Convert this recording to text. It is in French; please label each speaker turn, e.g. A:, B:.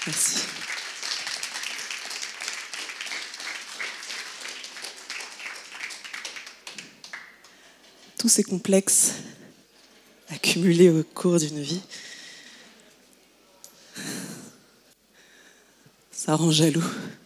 A: Merci. Tous ces complexes accumulés au cours d'une vie, ça rend jaloux.